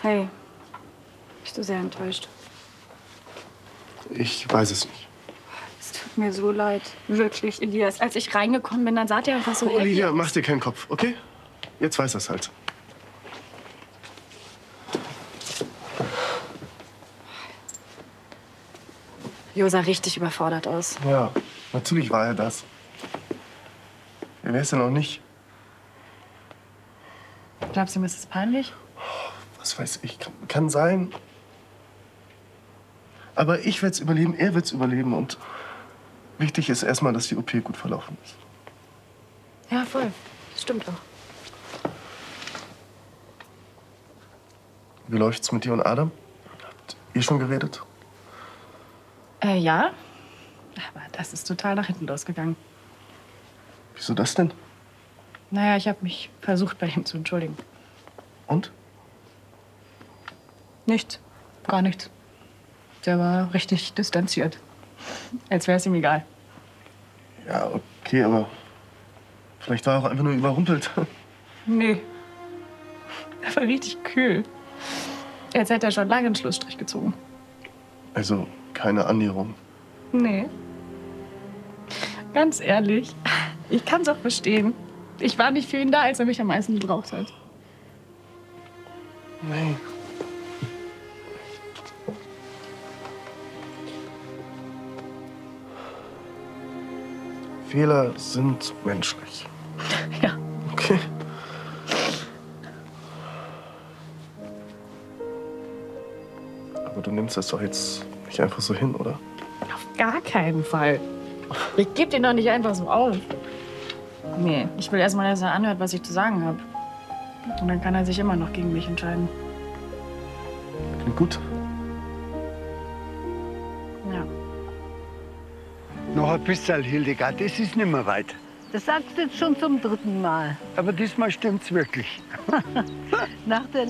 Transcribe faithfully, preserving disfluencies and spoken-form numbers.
Hey, bist du sehr enttäuscht? Ich weiß es nicht. Es tut mir so leid. Wirklich, Elias. Als ich reingekommen bin, dann sah der einfach so Oh, Olivia, happy aus. mach dir keinen Kopf, okay? Jetzt weiß er's halt. Jo sah richtig überfordert aus. Ja, natürlich war er das. Wer wär's denn auch nicht? Glaubst du, mir ist es peinlich? Was weiß ich, kann, kann sein. Aber ich werd's überleben, er wird's überleben. Und wichtig ist erstmal, dass die O P gut verlaufen ist. Ja, voll. Das stimmt auch. Wie läuft's mit dir und Adam? Habt ihr schon geredet? Äh, ja. Aber das ist total nach hinten losgegangen. Wieso das denn? Naja, ich habe mich versucht, bei ihm zu entschuldigen. Und? Nichts. Gar nichts. Der war richtig distanziert. Als wäre es ihm egal. Ja, okay, aber vielleicht war er auch einfach nur überrumpelt. Nee. Er war richtig kühl. Jetzt hätte er schon lange einen Schlussstrich gezogen. Also keine Annäherung. Nee. Ganz ehrlich, ich kann's auch verstehen. Ich war nicht für ihn da, als er mich am meisten gebraucht hat. Nee. Fehler sind menschlich. Ja. Okay. Aber du nimmst das doch jetzt nicht einfach so hin, oder? Auf gar keinen Fall. Ich geb den doch nicht einfach so auf. Nee, ich will erst mal, dass er anhört, was ich zu sagen habe. Und dann kann er sich immer noch gegen mich entscheiden. Klingt gut. Ja. Noch ein bisschen, Hildegard, das ist nicht mehr weit. Das sagst du jetzt schon zum dritten Mal. Aber diesmal stimmt's wirklich. Nach der